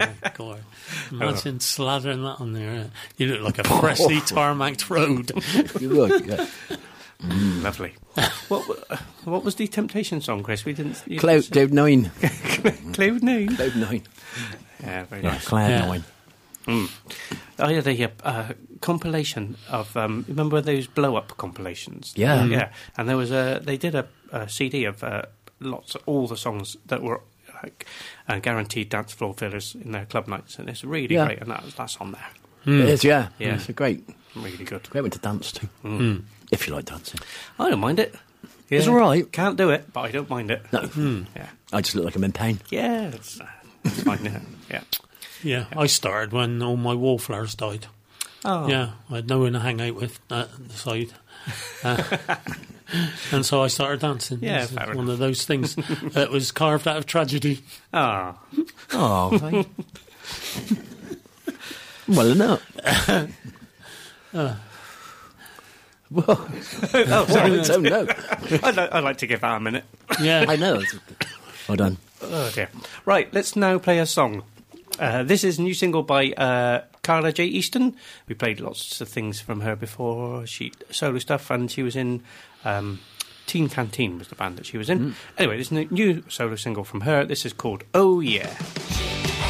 God. Imagine slathering that on there. You look like a freshly tarmacked road. You look, yeah. Lovely. What was the Temptation song, Chris? We didn't. Cloud 9. Cloud 9. Cloud 9. Yeah, very Yeah, nice. Cloud Yeah. 9. Oh yeah, the compilation of remember those blow up compilations? Yeah. Yeah. And there was they did a CD of all the songs that were like guaranteed dance floor fillers in their club nights, and it's really Yeah. great. And that's on there. It is, yeah. Yeah. It's a great Really good. one to dance to. If you like dancing. I don't mind it. Yeah. It's all right. Can't do it, but I don't mind it. No. Yeah. I just look like I'm in pain. Yeah. It's fine. Yeah. Yeah, I started when all my wallflowers died. Oh. Yeah, I had no one to hang out with at the side. And so I started dancing. Yeah, It's fair one enough. of those things that was carved out of tragedy. Ah. Oh, thank well enough. Well, Oh, sorry. I don't know. I'd like to give that a minute. Yeah, I know. Well done. Oh dear. Right, let's now play a song. This is a new single by Carla J. Easton. We played lots of things from her before, solo stuff, and she was in Teen Canteen was the band that she was in. Anyway, this is a new solo single from her. This is called Oh Yeah.